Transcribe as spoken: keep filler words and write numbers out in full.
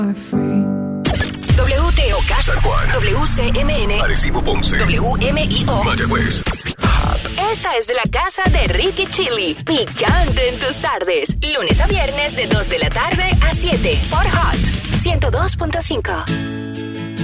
W T O K, San Juan, W C M N, Arecibo, Ponce, W M I O, Mayagüez. Esta es de la casa de Ricky Chili, picante en tus tardes, lunes a viernes de dos de la tarde a siete por Hot ciento dos punto cinco.